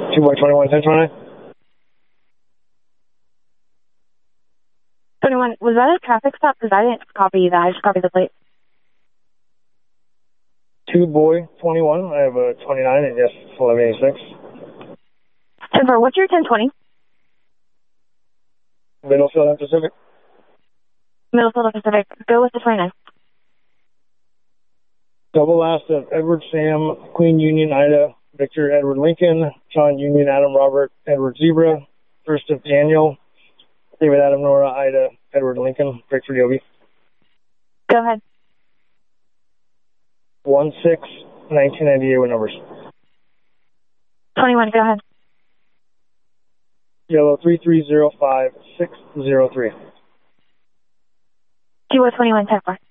2 by 21, 1029. 21, was that a traffic stop? Because I didn't copy that. I just copied the plate. 2 boy 21. I have a 29 and yes, 1186. 10-4, what's your 1020? Middle Philadelphia Pacific. Middle Philadelphia Pacific. Go with the 29. Double last of Edward Sam, Queen Union Ida, Victor Edward Lincoln, John Union Adam Robert Edward Zebra, first of Daniel, David Adam Nora Ida Edward Lincoln, Victor Yogi. Go ahead. 1-6-1998 with numbers. 21, go ahead. Yellow 3305603. 2 21, 10-4.